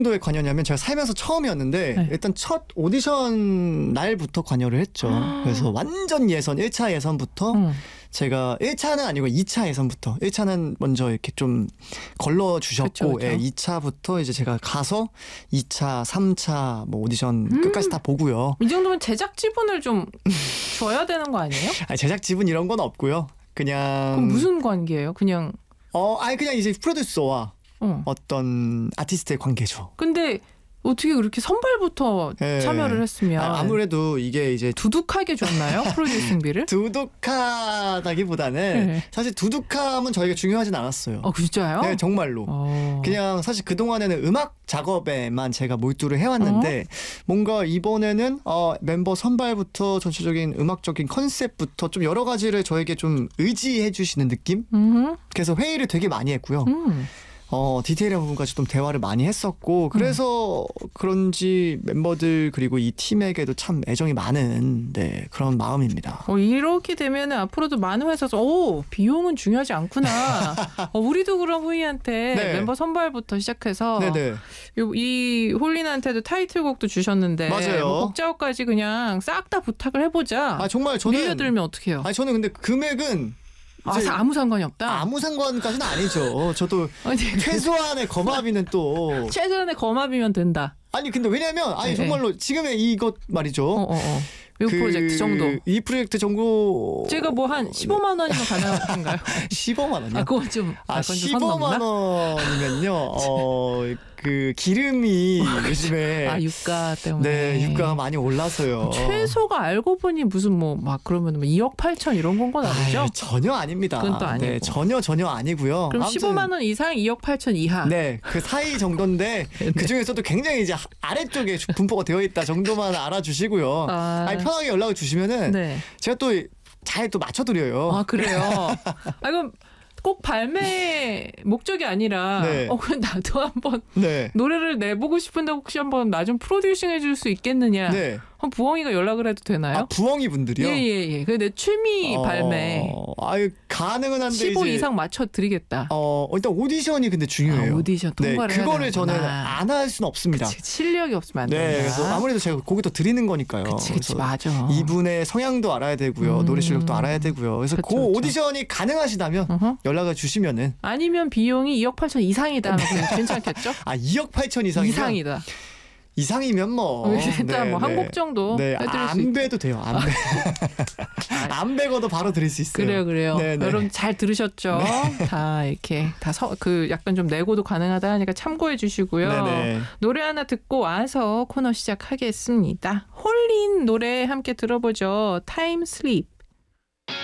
정도의 관여냐면 제가 살면서 처음이었는데 네. 일단 첫 오디션 날부터 관여를 했죠. 그래서 완전 예선 1차 예선부터 제가 1차는 아니고 2차 예선부터 1차는 먼저 이렇게 좀 걸러주셨고 그쵸. 예, 2차부터 이제 제가 가서 2차 3차 뭐 오디션 끝까지 다 보고요. 이 정도면 제작 지분을 좀 줘야 되는 거 아니에요? 아니, 제작 지분 이런 건 없고요. 그냥 그럼 무슨 관계예요? 그냥 그냥 이제 프로듀서와 어떤 아티스트의 관계죠. 근데 어떻게 그렇게 선발부터 예. 참여를 했으면 아무래도 이게 이제 두둑하게 줬나요? 프로듀싱비를? 두둑하다기보다는 네. 사실 두둑함은 저희가 중요하진 않았어요. 진짜요? 네, 정말로. 그냥 사실 그동안에는 음악 작업에만 제가 몰두를 해왔는데 뭔가 이번에는 멤버 선발부터 전체적인 음악적인 컨셉부터 좀 여러 가지를 저에게 좀 의지해 주시는 느낌? 그래서 회의를 되게 많이 했고요. 디테일한 부분까지 좀 대화를 많이 했었고 그래서 그런지 멤버들 그리고 이 팀에게도 참 애정이 많은 그런 마음입니다. 이렇게 되면 앞으로도 많은 회사에서 비용은 중요하지 않구나. 우리도 그럼 후이한테 네. 멤버 선발부터 시작해서 네네. 이 홀린한테도 타이틀곡도 주셨는데 맞아요. 뭐 곡 작업까지 그냥 싹 다 부탁을 해보자. 정말 저는 밀려들면 어떡해요? 저는 근데 금액은 아무 상관이 없다? 아무 상관까지는 아니죠. 저도 최소한의 거마비는 또 최소한의 거마비면 된다. 근데 왜냐면 정말로 지금의 이것 말이죠. 이 프로젝트 정도. 이 프로젝트 정도 제가 뭐 한 15만 원이면 가능한가요? 15만 원이요? 그건 좀 15만 원이면요. 그 기름이 요즘에 유가 때문에 네, 유가가 많이 올라서요. 최소가 알고 보니 무슨 그러면 2억 8천 이런 건 아니죠? 전혀 아닙니다. 그건 또 아니고. 네, 전혀 아니고요. 그럼 15만 원 이상 2억 8천 이하. 네, 그 사이 정도인데 그 중에서도 굉장히 이제 아래쪽에 분포가 되어 있다 정도만 알아주시고요. 편하게 연락을 주시면은 제가 또 잘 또 맞춰드려요. 그래요? 그럼 꼭 발매 목적이 아니라 그럼 나도 한번 노래를 내보고 싶은데 혹시 한번 나 좀 프로듀싱 해줄 수 있겠느냐. 부엉이가 연락을 해도 되나요? 부엉이 분들이요? 예. 내 취미 발매. 가능은 한데 15 이제 이상 맞춰드리겠다. 일단 오디션이 근데 중요해요. 오디션 통과를 해야 그거를 저는 안 할 수는 없습니다. 실력이 없으면 안 된다. 그래서 아무래도 제가 곡을 더 드리는 거니까요. 그치, 맞아. 이분의 성향도 알아야 되고요. 노래 실력도 알아야 되고요. 그래서 그 오디션이 가능하시다면 연락을 주시면은. 아니면 비용이 2억 8천 이상이다. 괜찮겠죠? 2억 8천 이상이다. 이상이면 일단 한 곡 정도 해드릴 수 안 배도 돼요. 안 배고도 바로 드릴 수 있어요. 그래요. 여러분 잘 들으셨죠? 다 이렇게 약간 좀 내고도 가능하다 하니까 참고해 주시고요. 노래 하나 듣고 와서 코너 시작하겠습니다. 홀린 노래 함께 들어보죠. 타임 슬립.